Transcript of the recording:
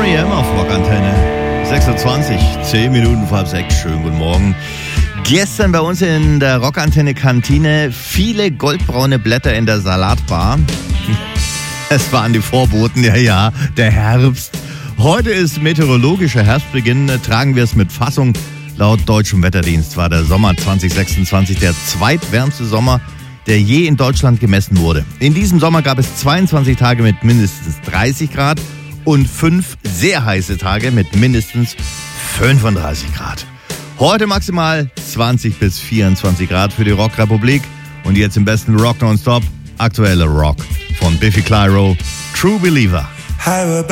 R.E.M. auf Rockantenne. 6:20, 10 Minuten vor halb 6. Schönen guten Morgen. Gestern bei uns in der Rockantenne-Kantine viele goldbraune Blätter in der Salatbar. Es waren die Vorboten, ja, der Herbst. Heute ist meteorologischer Herbstbeginn, tragen wir es mit Fassung. Laut deutschem Wetterdienst war der Sommer 2026 der zweitwärmste Sommer, der je in Deutschland gemessen wurde. In diesem Sommer gab es 22 Tage mit mindestens 30 Grad und 5 sehr heiße Tage mit mindestens 35 Grad. Heute maximal 20 bis 24 Grad für die Rockrepublik. Und jetzt im besten Rock Nonstop, aktuelle Rock von Biffy Clyro, True Believer.